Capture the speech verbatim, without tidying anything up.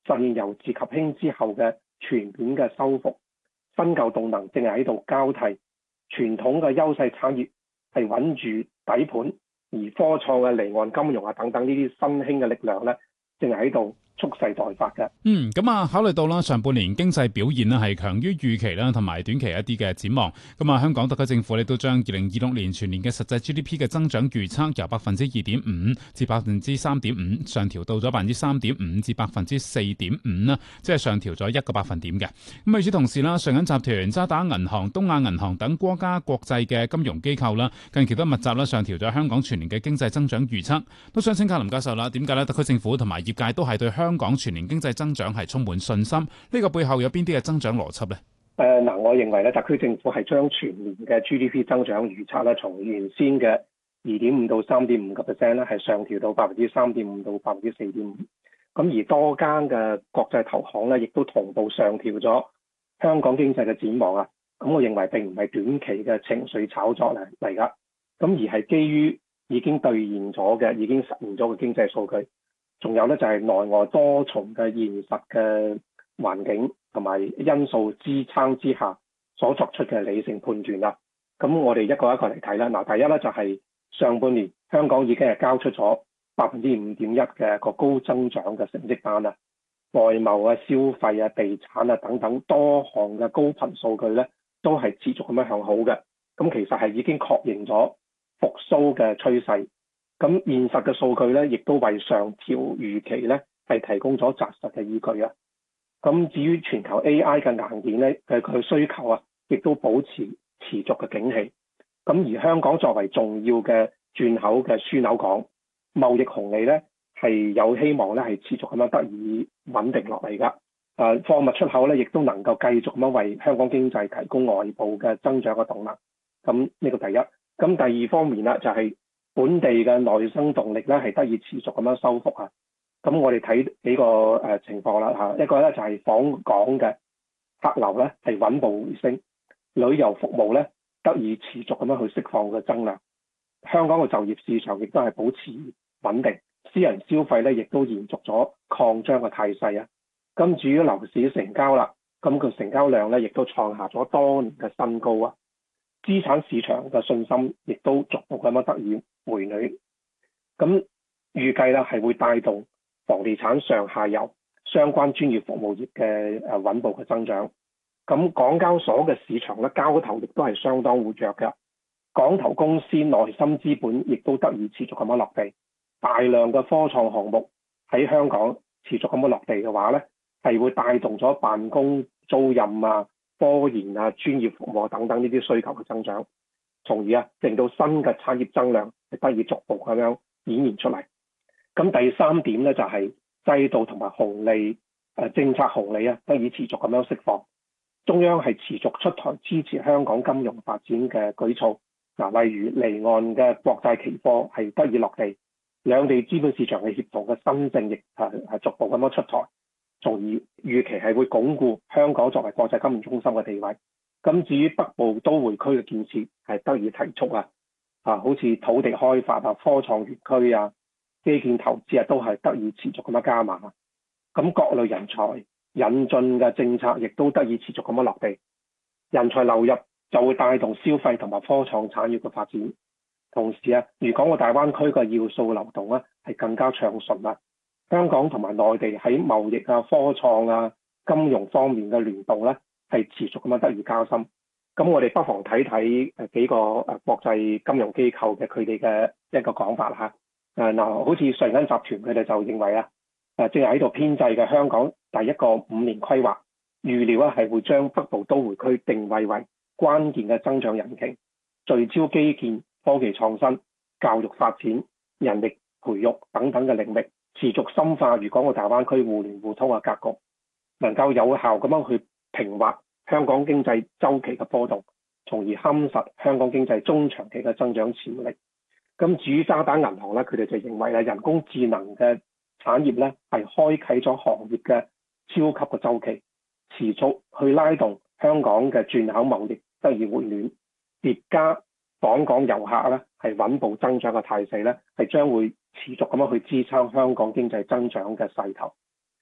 實現由治及興之後嘅全面嘅修復。新舊動能正係喺度交替，傳統嘅優勢產業係穩住底盤，而科創嘅離岸金融啊等等呢啲新興嘅力量咧，正係喺度蓄勢待發嘅。 嗯，咁啊，考慮到啦，上半年經濟表現咧係強於預期啦，同埋短期一啲嘅展望。咁啊，香港特區政府咧都將二零二六年全年嘅實際 G D P 嘅增長預測由百分之二點五至百分之三點五上調到咗百分之三點五至百分之四點五啦，即係上調咗一個百分點嘅。咁與此同時啦，瑞銀集團、渣打銀行、東亞銀行等多家國際嘅金融機構啦，近期都密集啦上調咗香港全年嘅經濟增長預測。都想請教林教授啦，點解咧特區政府同埋業界都係對香港全年經濟增長係充滿信心？呢個背後有邊啲嘅增長邏輯呢？ 誒嗱、呃，我認為咧，特區政府係將全年嘅 G D P 增長預測咧，從原先嘅二點五到三點五個 percent 咧，係上調到百分之三點五到百分之四點五。咁而多間嘅國際投行咧，亦都同步上調咗香港經濟嘅展望啊。咁我認為並唔係短期嘅情緒炒作嚟嚟㗎，咁而係基於已經兌現咗嘅、已經實現咗嘅經濟數據。仲有咧就係內外多重嘅現實嘅環境同埋因素支撐之下所作出嘅理性判斷啦。咁我哋一個一個嚟睇啦。嗱，第一咧就係上半年香港已經係交出咗百分之五點一嘅個高增長嘅成績單啦。外貿啊、消費啊、地產啊等等多項嘅高頻數據咧，都係持續咁樣向好嘅。咁其實係已經確認咗復甦嘅趨勢。咁現實嘅數據咧，亦都為上調預期咧係提供咗紮實嘅依據啊。咁至於全球 A I 嘅硬件咧嘅佢需求啊，亦都保持持續嘅景氣。咁而香港作為重要嘅轉口嘅樞紐港，貿易紅利咧係有希望咧係持續咁樣得以穩定落嚟㗎。誒貨物出口咧，亦都能夠繼續咁樣為香港經濟提供外部嘅增長嘅動能。咁呢個第一。咁第二方面啦，就係、是本地嘅內生動力咧係得以持續咁樣修復啊！咁我哋睇幾個誒情況啦嚇，一個咧就係訪港嘅客流咧係穩步回升，旅遊服務咧得以持續咁樣去釋放嘅增量，香港嘅就業市場亦都係保持穩定，私人消費咧亦都延續咗擴張嘅態勢啊！咁至於樓市成交啦，咁個成交量咧亦都創下咗多年嘅新高啊！資產市場嘅信心亦都逐步咁樣得以回暖，咁預計咧係會帶動房地產上下游相關專業服務業嘅誒穩步嘅增長。咁港交所嘅市場咧交投亦都係相當活躍嘅，港投公司內心資本亦都得以持續咁樣落地，大量嘅科創項目喺香港持續咁樣落地嘅話咧，係會帶動咗辦公租賃啊、科研啊、專業服務等等呢啲需求嘅增長，從而啊令到新嘅產業增量係得以逐步咁樣演現出嚟。咁第三點咧就係、是、制度同埋紅利誒、呃、政策紅利啊得以持續咁樣釋放，中央係持續出台支持香港金融發展嘅舉措。嗱、呃，例如離岸嘅國債期貨係得以落地，兩地資本市場嘅協同嘅新政亦係係逐步咁樣出台。從而預期係會鞏固香港作為國際金融中心嘅地位。咁至於北部都會區嘅建設係得以提速啊，啊，好似土地開發啊、科創園區啊、基建投資啊，都係得以持續咁樣加碼。咁各類人才引進嘅政策亦都得以持續咁樣落地，人才流入就會帶動消費同埋科創產業嘅發展。同時啊，粵港澳大灣區嘅要素流動啊，係更加暢順啊。香港同埋內地喺貿易啊、科創啊、金融方面嘅聯動咧，係持續咁樣得以加深。咁我哋不妨睇睇誒幾個誒國際金融機構嘅佢哋嘅一個講法啦嚇。誒嗱，好似瑞銀集團佢哋就認為啊，誒正係喺度編製嘅香港第一個五年規劃，預料咧係會將北部都會區定位為關鍵嘅增長引擎，聚焦基建、科技創新、教育發展、人力培育等等嘅領域。持續深化粵港澳大灣區互聯互通嘅格局，能夠有效咁樣去平滑香港經濟周期嘅波動，從而夯實香港經濟中長期嘅增長潛力。咁至於渣打銀行咧，佢哋就認為咧，人工智能嘅產業咧係開啟咗行業嘅超級嘅周期，持續去拉動香港嘅轉口貿易得以回暖，疊加訪港遊客咧係穩步增長嘅態勢咧，係將會持續咁樣去支撐香港經濟增長嘅勢頭。